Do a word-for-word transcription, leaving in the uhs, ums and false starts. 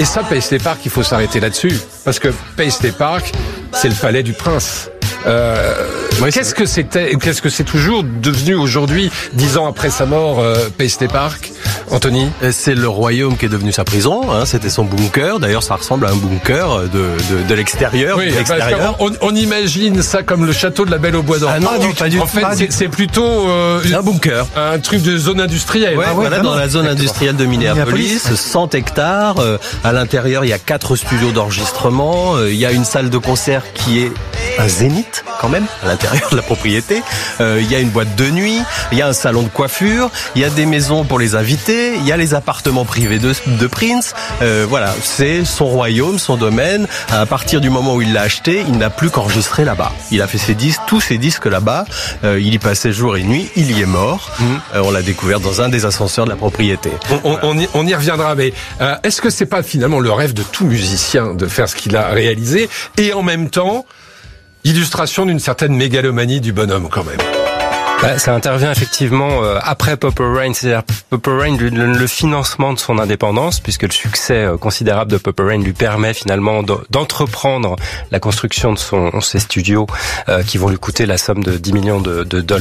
Et ça, Paisley Park, il faut s'arrêter là-dessus. Parce que Paisley Park, c'est le palais du prince. Euh, oui, qu'est-ce que c'était, qu'est-ce que c'est toujours devenu aujourd'hui, dix ans après sa mort, euh, Paisley Park, Anthony? C'est le royaume qui est devenu sa prison, hein, c'était son bunker. D'ailleurs, ça ressemble à un bunker de, de, de l'extérieur. Oui, de l'extérieur. On, on imagine ça comme le château de la Belle au Bois dormant. Ah non, pas du, pas du, en fait, pas c'est, du... c'est plutôt euh, un bunker, un truc de zone industrielle. Ouais, ah ouais, voilà, dans la zone industrielle de Minneapolis, cent hectares. Euh, à l'intérieur, il y a quatre studios d'enregistrement. Euh, il y a une salle de concert qui est un zénith quand même à l'intérieur de la propriété. Euh, il y a une boîte de nuit, il y a un salon de coiffure, il y a des maisons pour les invités, il y a les appartements privés de, de Prince. Euh, voilà, c'est son royaume, son domaine. À partir du moment où il l'a acheté, il n'a plus qu'enregistré là-bas. Il a fait ses disques, tous ses disques là-bas. Euh, il y passait jour et nuit. Il y est mort. Mmh. Euh, on l'a découvert dans un des ascenseurs de la propriété. On, on, on, y, on y reviendra. Mais euh, est-ce que c'est pas finalement le rêve de tout musicien de faire ce qu'il a réalisé et en même temps illustration d'une certaine mégalomanie du bonhomme quand même? Bah, ça intervient effectivement euh, après Purple Rain, c'est-à-dire Purple Rain, le, le financement de son indépendance, puisque le succès euh, considérable de Purple Rain lui permet finalement de, d'entreprendre la construction de son, ses studios euh, qui vont lui coûter la somme de dix millions de, de dollars.